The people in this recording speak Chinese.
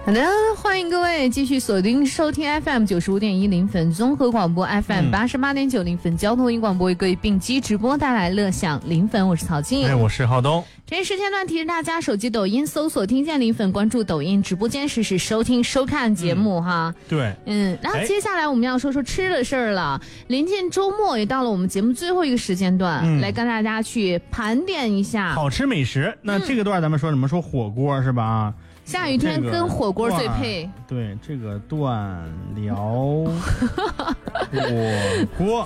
好的，欢迎各位继续锁定收听 FM 95.1临汾综合广播 FM 88.9临汾交通音广播为各位并机直播带来乐享临汾，我是曹静。 我是浩东。 这时间段提示大家，手机抖音搜索听见临汾，关注抖音直播间实时收听收看节目哈。 对， 然后接下来我们要说说吃的事儿了。临近周末，也到了我们节目最后一个时间段，来跟大家去盘点一下好吃美食。那这个段咱们说什么？说火锅是吧？ 下雨天跟火锅最配。 对，这个段聊火锅。